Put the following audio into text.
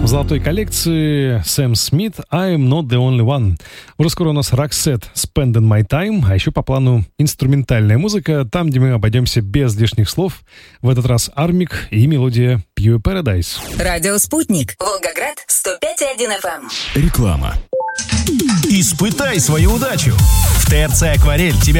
в золотой коллекции Сэм Смит «I'm not the only one». Уже скоро у нас Roxette «Spending my time», а еще по плану инструментальная музыка, там, где мы обойдемся без лишних слов. В этот раз Армик и мелодия «Pure Paradise». Радио «Спутник», Волгоград, 105,1 FM. Реклама. Испытай свою удачу. В ТРЦ «Акварель» тебя